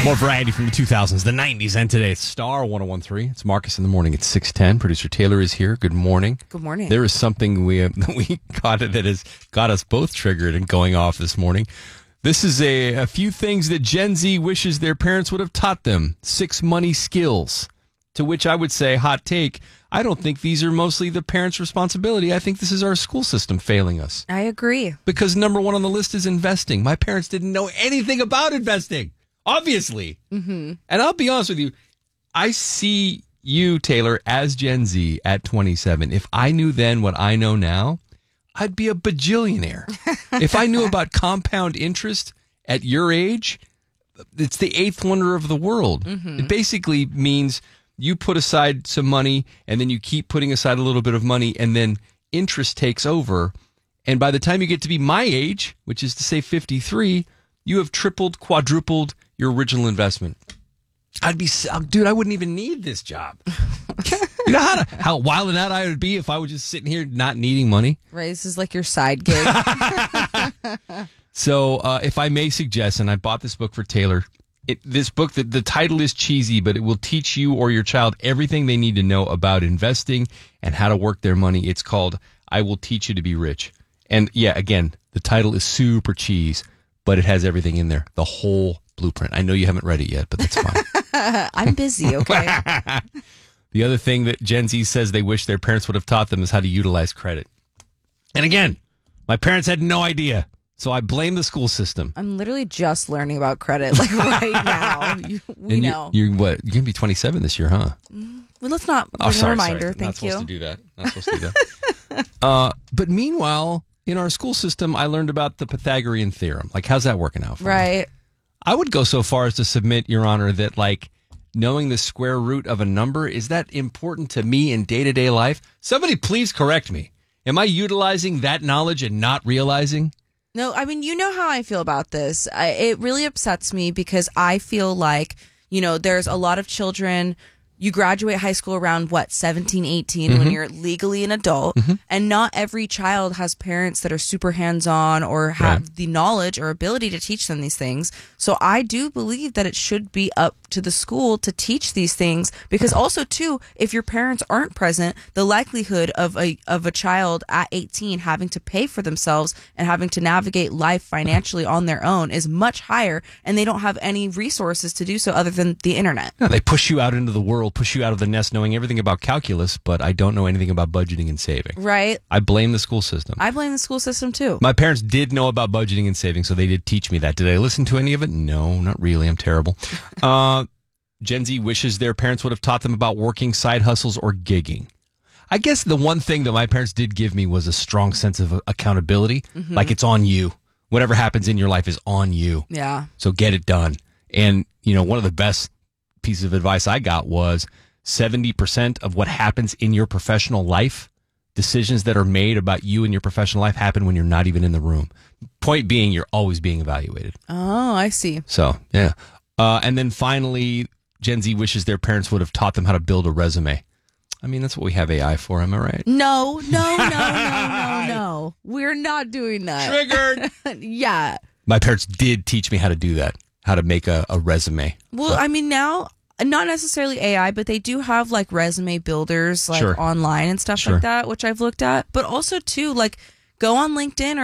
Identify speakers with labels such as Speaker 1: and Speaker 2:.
Speaker 1: More variety from the 2000s, the 90s, and today. It's Star 1013. It's Marcus in the morning. It's 6:10. Producer Taylor is here. Good morning.
Speaker 2: Good morning.
Speaker 1: There is something we got that has got us both triggered and going off this morning. This is a few things that Gen Z wishes their parents would have taught them. 6 money skills. To which I would say, hot take, I don't think these are mostly the parents' responsibility. I think this is our school system failing us.
Speaker 2: I agree.
Speaker 1: Because number one on the list is investing. My parents didn't know anything about investing, obviously. Mm-hmm. And I'll be honest with you, I see you, Taylor, as Gen Z at 27. If I knew then what I know now, I'd be a bajillionaire. If I knew about compound interest at your age, it's the eighth wonder of the world. Mm-hmm. It basically means you put aside some money and then you keep putting aside a little bit of money and then interest takes over. And by the time you get to be my age, which is to say 53, you have tripled, quadrupled your original investment. Dude, I wouldn't even need this job. You know how wild and out I would be if I was just sitting here not needing money?
Speaker 2: Right, this is like your side gig.
Speaker 1: So if I may suggest, and I bought this book for Taylor, this book, the title is cheesy, but it will teach you or your child everything they need to know about investing and how to work their money. It's called I Will Teach You to Be Rich. And yeah, again, the title is super cheese, but it has everything in there, the whole blueprint. I know you haven't read it yet, but that's fine.
Speaker 2: I'm busy, okay?
Speaker 1: The other thing that Gen Z says they wish their parents would have taught them is how to utilize credit. And again, my parents had no idea. So I blame the school system.
Speaker 2: I'm literally just learning about credit, like right now. We know.
Speaker 1: You're what? You're going to be 27 this year, huh?
Speaker 2: Well, let's not.
Speaker 1: Oh, sorry,
Speaker 2: reminder.
Speaker 1: Sorry.
Speaker 2: Thank
Speaker 1: Not
Speaker 2: you.
Speaker 1: supposed to do that. Not supposed to do that. But meanwhile, in our school system, I learned about the Pythagorean theorem. Like, how's that working out for me?
Speaker 2: Right.
Speaker 1: I would go so far as to submit, Your Honor, that like knowing the square root of a number, is that important to me in day-to-day life? Somebody please correct me. Am I utilizing that knowledge and not realizing?
Speaker 2: No, I mean, you know how I feel about this. It really upsets me because I feel like, there's a lot of children. You graduate high school around, 17, 18,
Speaker 1: Mm-hmm.
Speaker 2: when you're legally an adult. Mm-hmm. And not every child has parents that are super hands-on or have the knowledge or ability to teach them these things. So I do believe that it should be up to the school to teach these things, because also, too, if your parents aren't present, the likelihood of a child at 18 having to pay for themselves and having to navigate life financially on their own is much higher, and they don't have any resources to do so other than the internet.
Speaker 1: No, they push you out into the world, push you out of the nest knowing everything about calculus, but I don't know anything about budgeting and saving.
Speaker 2: Right.
Speaker 1: I blame the school system.
Speaker 2: I blame the school system, too.
Speaker 1: My parents did know about budgeting and saving, so they did teach me that. Did I listen to any of it? No, not really. I'm terrible. Gen Z wishes their parents would have taught them about working side hustles or gigging. I guess the one thing that my parents did give me was a strong sense of accountability. Mm-hmm. Like, it's on you. Whatever happens in your life is on you.
Speaker 2: Yeah.
Speaker 1: So get it done. And, one of the best pieces of advice I got was 70% of what happens in your professional life, decisions that are made about you and your professional life, happen when you're not even in the room. Point being, you're always being evaluated.
Speaker 2: Oh, I see.
Speaker 1: So, yeah. And then finally, Gen Z wishes their parents would have taught them how to build a resume. I mean, that's what we have AI for, am I right?
Speaker 2: No. We're not doing that.
Speaker 1: Triggered!
Speaker 2: Yeah.
Speaker 1: My parents did teach me how to do that, how to make a resume.
Speaker 2: Well, I mean, now, not necessarily AI, but they do have like resume builders like
Speaker 1: Sure.
Speaker 2: online and stuff
Speaker 1: Sure.
Speaker 2: like that, which I've looked at. But also, too, like, go on LinkedIn